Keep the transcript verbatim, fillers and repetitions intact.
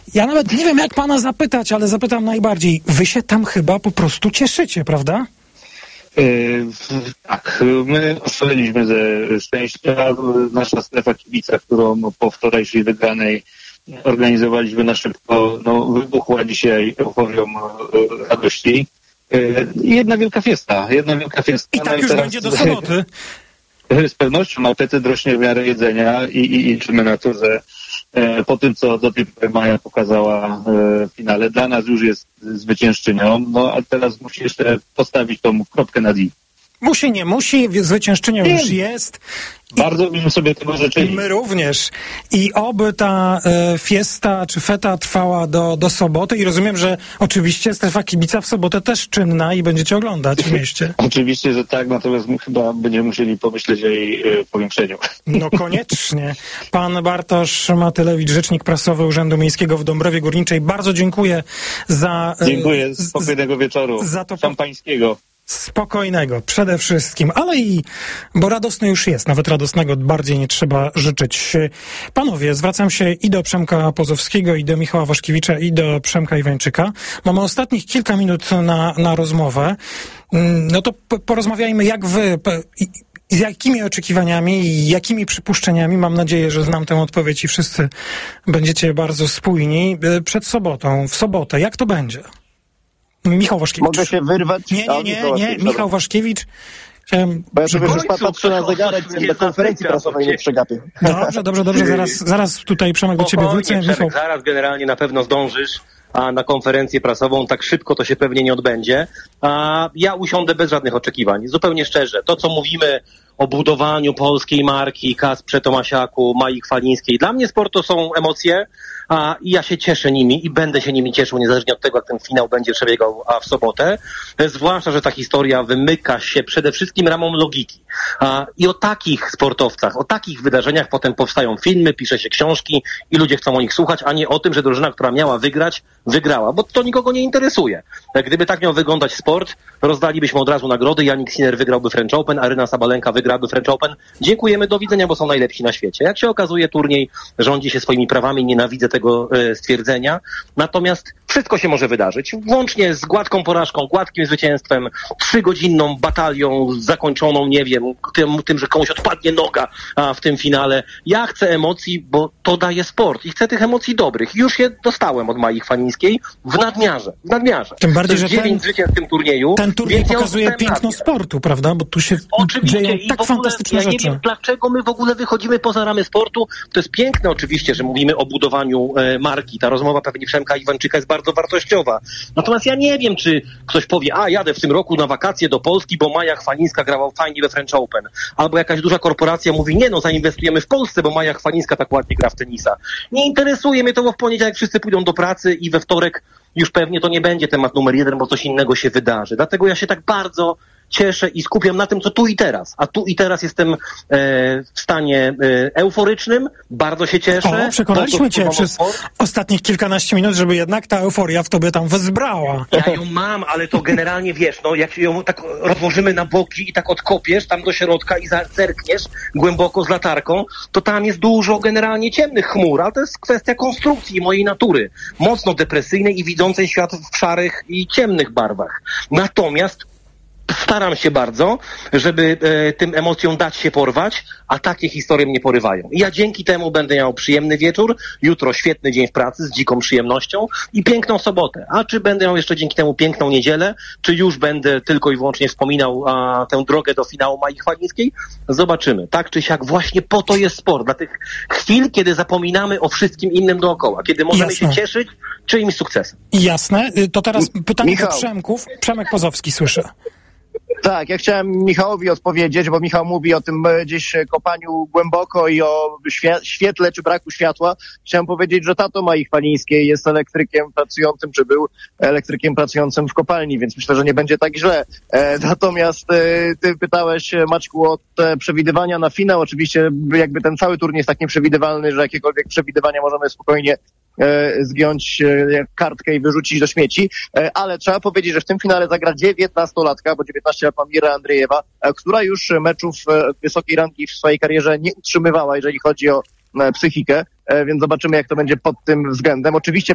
Ja nawet nie wiem, jak pana zapytać, ale zapytam najbardziej. Wy się tam chyba po prostu cieszycie, prawda? Yy, tak, my oszaleliśmy ze szczęścia. Nasza strefa kibica, którą po wczorajszej wygranej organizowaliśmy na szybko, no, wybuchła dzisiaj euforią e, radości. E, jedna wielka fiesta, jedna wielka fiesta. I tak no już teraz, będzie do soboty. Z pewnością apetyt rośnie w miarę jedzenia i, i, i liczymy na to, że e, po tym, co do tej pory Maja pokazała e, w finale, dla nas już jest zwyciężczynią, no a teraz musi jeszcze postawić tą kropkę nad i. Musi, nie musi, zwyciężczynią już jest. I bardzo bym sobie tego życzyli. my również. I oby ta e, fiesta czy feta trwała do, do soboty i rozumiem, że oczywiście strefa kibica w sobotę też czynna i będziecie oglądać w mieście. Oczywiście, że tak, natomiast my chyba będziemy musieli pomyśleć o jej e, powiększeniu. No koniecznie. Pan Bartosz Matylewicz, rzecznik prasowy Urzędu Miejskiego w Dąbrowie Górniczej. Bardzo dziękuję za... E, Dziękuję, spokojnego wieczoru. Za to szampańskiego. Spokojnego przede wszystkim, ale i, bo radosny już jest, nawet radosnego bardziej nie trzeba życzyć. Panowie, zwracam się i do Przemka Pozowskiego, i do Michała Waszkiewicza, i do Przemka Iwańczyka. Mamy ostatnich kilka minut na, na rozmowę. No to p- porozmawiajmy, jak wy, p- i, z jakimi oczekiwaniami i jakimi przypuszczeniami, mam nadzieję, że znam tę odpowiedź i wszyscy będziecie bardzo spójni, przed sobotą, w sobotę. Jak to będzie? Michał Waszkiewicz. Mogę się wyrwać? Nie, nie, nie, nie. Michał Waszkiewicz. Chciałem... Bo ja sobie już patrzę na zegarek, do konferencji prasowej nie przegapię. Dobrze, dobrze, dobrze. Zaraz, zaraz tutaj Przemek do ciebie wrócę. Michał. Zaraz generalnie na pewno zdążysz, a na konferencję prasową tak szybko to się pewnie nie odbędzie. A ja usiądę bez żadnych oczekiwań. Zupełnie szczerze. To, co mówimy o budowaniu polskiej marki, Kasprze Tomasiaku, Mai Chwalińskiej. Dla mnie sport to są emocje, a i ja się cieszę nimi i będę się nimi cieszył, niezależnie od tego, jak ten finał będzie przebiegał a w sobotę. Zwłaszcza, że ta historia wymyka się przede wszystkim ramom logiki. A, I o takich sportowcach, o takich wydarzeniach potem powstają filmy, pisze się książki i ludzie chcą o nich słuchać, a nie o tym, że drużyna, która miała wygrać, wygrała, bo to nikogo nie interesuje. Gdyby tak miał wyglądać sport, rozdalibyśmy od razu nagrody, Jannik Sinner wygrałby French Open, Aryna Sabalenka wygrałaby French Open. Dziękujemy, do widzenia, bo są najlepsi na świecie. Jak się okazuje, turniej rządzi się swoimi prawami, nienawidzę tego e, stwierdzenia. Natomiast wszystko się może wydarzyć. Włącznie z gładką porażką, gładkim zwycięstwem, trzygodzinną batalią zakończoną, nie wiem, tym, tym, że komuś odpadnie noga a, w tym finale. Ja chcę emocji, bo to daje sport i chcę tych emocji dobrych. Już je dostałem od Mai Chwalińskiej w nadmiarze. W nadmiarze. Tym bardziej, że dziewięć zwycięstw w tym turnieju. Ten turniej ja pokazuje piękno sportu, prawda? Bo tu się Oczywiście. dzieją I tak w ogóle, fantastyczne ja rzeczy. nie wiem, dlaczego my w ogóle wychodzimy poza ramy sportu. To jest piękne oczywiście, że mówimy o budowaniu e, marki. Ta rozmowa pewnie Przemka Iwańczyka jest bardzo wartościowa. Natomiast ja nie wiem, czy ktoś powie, a jadę w tym roku na wakacje do Polski, bo Maja Chwalińska grała fajnie we French Open. Albo jakaś duża korporacja mówi, nie no, zainwestujemy w Polsce, bo Maja Chwalińska tak ładnie gra w tenisa. Nie interesuje mnie to, bo w poniedziałek wszyscy pójdą do pracy i we wtorek już pewnie to nie będzie temat numer jeden, bo coś innego się wydarzy. Dlatego ja się tak bardzo cieszę i skupiam na tym, co tu i teraz. A tu i teraz jestem e, w stanie e, euforycznym, bardzo się cieszę. O, przekonaliśmy cię przez sport. ostatnich kilkanaście minut, żeby jednak ta euforia w tobie tam wezbrała. Ja ją mam, ale to generalnie wiesz, no jak ją tak rozłożymy na boki i tak odkopiesz tam do środka i zerkniesz głęboko z latarką, to tam jest dużo generalnie ciemnych chmur, ale to jest kwestia konstrukcji mojej natury. Mocno depresyjnej i widzącej świat w szarych i ciemnych barwach. Natomiast staram się bardzo, żeby e, tym emocjom dać się porwać, a takie historie mnie porywają. I ja dzięki temu będę miał przyjemny wieczór, jutro świetny dzień w pracy z dziką przyjemnością i piękną sobotę. A czy będę miał jeszcze dzięki temu piękną niedzielę, czy już będę tylko i wyłącznie wspominał a, tę drogę do finału Mai Chwalińskiej? Zobaczymy. Tak czy siak właśnie po to jest sport. Dla tych chwil, kiedy zapominamy o wszystkim innym dookoła. Kiedy możemy Jasne. się cieszyć czyimś sukcesem. Jasne. To teraz pytanie Michał. do Przemków. Przemek Pozowski, słyszę. Tak, ja chciałem Michałowi odpowiedzieć, bo Michał mówi o tym gdzieś kopaniu głęboko i o świe- świetle czy braku światła. Chciałem powiedzieć, że tato Mai Chwalińskiej jest elektrykiem pracującym, czy był elektrykiem pracującym w kopalni, więc myślę, że nie będzie tak źle. E, natomiast e, ty pytałeś, Maćku, o te przewidywania na finał. Oczywiście jakby ten cały turniej jest tak nieprzewidywalny, że jakiekolwiek przewidywania możemy spokojnie zgiąć jak kartkę i wyrzucić do śmieci, ale trzeba powiedzieć, że w tym finale zagra dziewiętnastolatka, bo dziewiętnaście lat ma Mira Andrejewa, która już meczów wysokiej rangi w swojej karierze nie utrzymywała, jeżeli chodzi o psychikę, więc zobaczymy, jak to będzie pod tym względem. Oczywiście